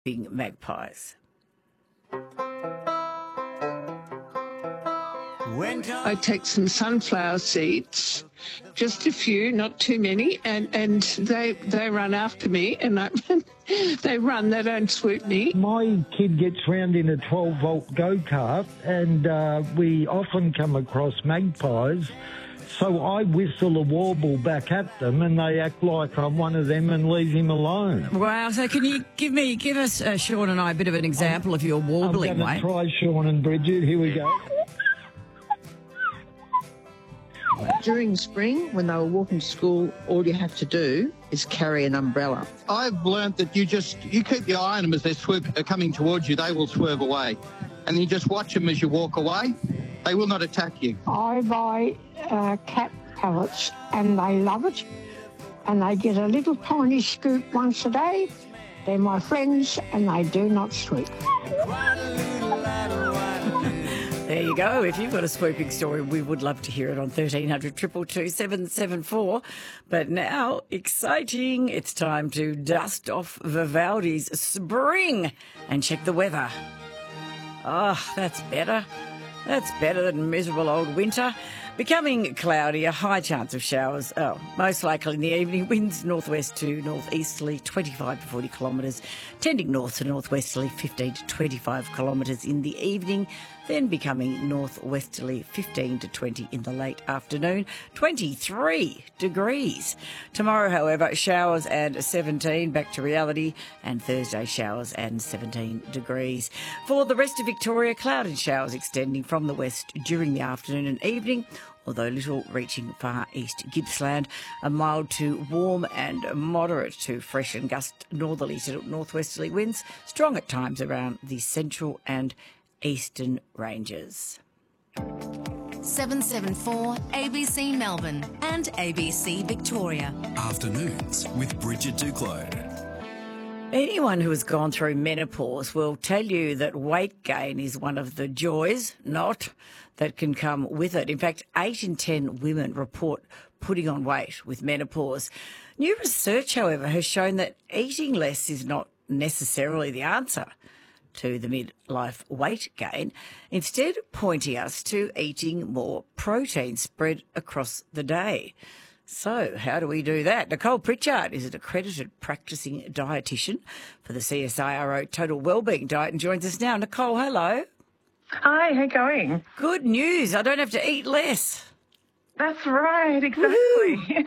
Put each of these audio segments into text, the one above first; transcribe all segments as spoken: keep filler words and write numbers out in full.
Magpies. I take some sunflower seeds, just a few, not too many, and, and they they run after me, and I, they run, they don't swoop me. My kid gets round in a twelve-volt go-kart, and uh, we often come across magpies, so I whistle a warble back at them, and they act like I'm one of them and leave him alone. Wow, so can you give me, give us, uh, Sean and I, a bit of an example of your warbling, I'm going mate? to try Sean and Bridget, here we go. During spring, when they were walking to school, all you have to do is carry an umbrella. I've learnt that you just, you keep your eye on them as they're swoop, uh, coming towards you, they will swerve away. And you just watch them as you walk away. They will not attack you. I buy uh, cat pellets and they love it. And they get a little tiny scoop once a day. They're my friends and they do not swoop. There you go. If you've got a swooping story, we would love to hear it on thirteen hundred, two two two, seven seven four. But now, exciting, it's time to dust off Vivaldi's Spring and check the weather. Oh, that's better. That's better than miserable old winter. Becoming cloudy, a high chance of showers. Oh, most likely in the evening. Winds northwest to northeasterly, twenty-five to forty kilometres. Tending north to northwesterly, fifteen to twenty-five kilometres in the evening. Then becoming northwesterly, fifteen to twenty in the late afternoon. twenty-three degrees. Tomorrow, however, showers and seventeen, back to reality. And Thursday, showers and seventeen degrees. For the rest of Victoria, cloud and showers extending from the west during the afternoon and evening, although little reaching far east Gippsland. A mild to warm and moderate to fresh and gust northerly to northwesterly winds, strong at times around the central and eastern ranges. seven seven four A B C Melbourne and A B C Victoria. Afternoons with Bridget Duclos. Anyone who has gone through menopause will tell you that weight gain is one of the joys, not, that can come with it. In fact, eight in ten women report putting on weight with menopause. New research, however, has shown that eating less is not necessarily the answer to the midlife weight gain, instead pointing us to eating more protein spread across the day. So how do we do that? Nicole Pritchard is an accredited practising dietitian for the C S I R O Total Wellbeing Diet and joins us now. Nicole, hello. Hi, how you going? Good news. I don't have to eat less. That's right, exactly.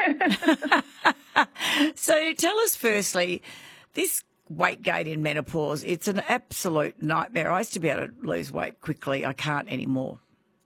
So tell us firstly, this weight gain in menopause, it's an absolute nightmare. I used to be able to lose weight quickly. I can't anymore.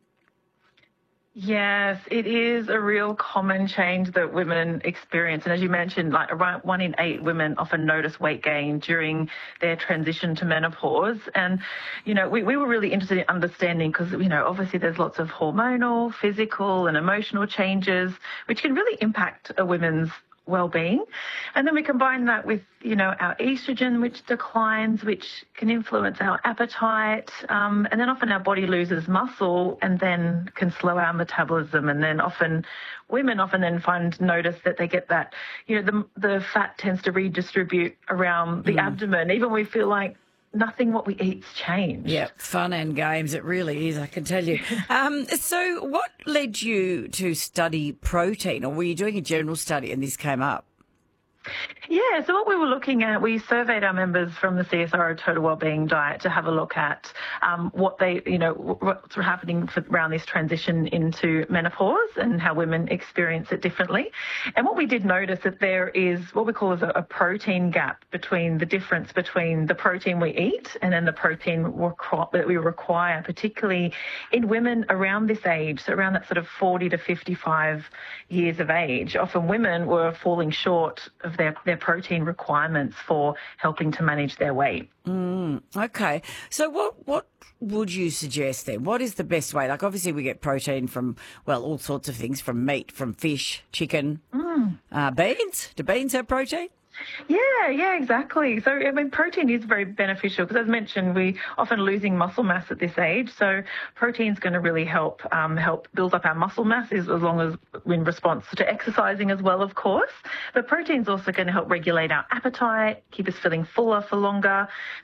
Yes, it is a real common change that women experience. And as you mentioned, like around one in eight women often notice weight gain during their transition to menopause. And, you know, we, we were really interested in understanding because, you know, obviously there's lots of hormonal, physical and emotional changes which can really impact a woman's well-being. And then we combine that with, you know, our estrogen, which declines, which can influence our appetite. Um, and then often our body loses muscle and then can slow our metabolism. And then often women often then find, notice that they get that, you know, the, the fat tends to redistribute around the mm. abdomen. Even we feel like nothing what we eat's changed. Yeah, fun and games. It really is, I can tell you. um, so what led you to study protein, or were you doing a general study and this came up? Yeah, so what we were looking at, we surveyed our members from the C S I R O Total Wellbeing Diet to have a look at um, what they, you know, what's happening for, around this transition into menopause and how women experience it differently. And what we did notice that there is what we call as a, a protein gap between the difference between the protein we eat and then the protein requ- that we require, particularly in women around this age, so around that sort of forty to fifty-five years of age. Often women were falling short of their, their protein requirements for helping to manage their weight. Mm, okay. So what what would you suggest then? What is the best way? Like obviously we get protein from, well, all sorts of things, from meat, from fish, chicken, mm. uh, beans. Do beans have protein? Yeah, yeah, exactly. So, I mean, protein is very beneficial because, as mentioned, we often losing muscle mass at this age. So protein is going to really help um, help build up our muscle mass as, as long as in response to exercising as well, of course. But protein is also going to help regulate our appetite, keep us feeling fuller for longer.